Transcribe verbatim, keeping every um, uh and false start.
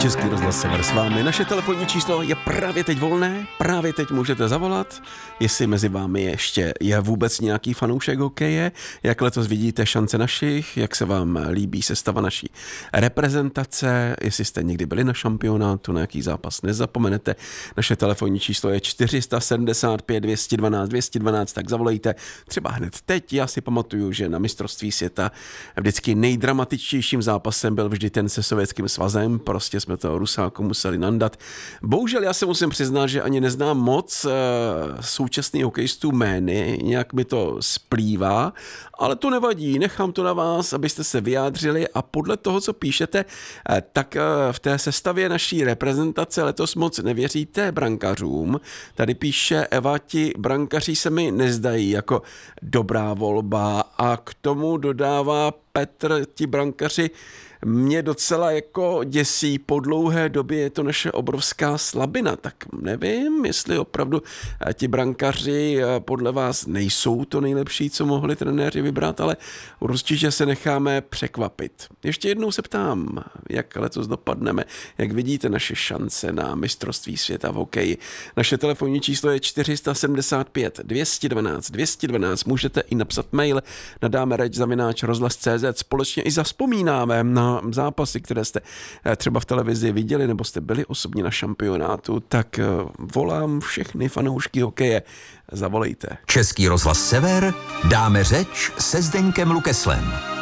Český rozhlas Sever s vámi. Naše telefonní číslo je právě teď volné, právě teď můžete zavolat, jestli mezi vámi ještě je vůbec nějaký fanoušek hokeje, jak letos vidíte šance našich, jak se vám líbí sestava naší reprezentace, jestli jste někdy byli na šampionátu, na jaký zápas nezapomenete. Naše telefonní číslo je čtyři sedm pět dvě jedna dva dvě jedna dva, tak zavolejte třeba hned teď. Já si pamatuju, že na mistrovství světa vždycky nejdramatičtějším zápasem byl vždy ten se Sovětským svazem, prostě jsme toho Rusáku museli nandat. Bohužel já se musím přiznat, že ani neznám moc uh, současných hokejistů jmény, nějak mi to splývá, ale to nevadí, nechám to na vás, abyste se vyjádřili a podle toho, co píšete, uh, tak uh, v té sestavě naší reprezentace letos moc nevěříte brankařům. Tady píše Eva, ti brankaři se mi nezdají jako dobrá volba a k tomu dodává Petr, ti brankaři mě docela jako děsí, po dlouhé době je to naše obrovská slabina, tak nevím, jestli opravdu ti brankaři podle vás nejsou to nejlepší, co mohli trenéři vybrat, ale určitě se necháme překvapit. Ještě jednou se ptám, jak letos dopadneme, jak vidíte naše šance na mistrovství světa v hokeji. Naše telefonní číslo je čtyři sedm pět dvě jedna dva dvě jedna dva, můžete i napsat mail na dámereč zavináč rozhlas tečka cé zet, společně i zazpomínáme na zápasy, které jste třeba v televizi viděli nebo jste byli osobně na šampionátu, tak volám všechny fanoušky hokeje, zavolejte. Český rozhlas Sever, dáme řeč se Zdeňkem Lukeslem.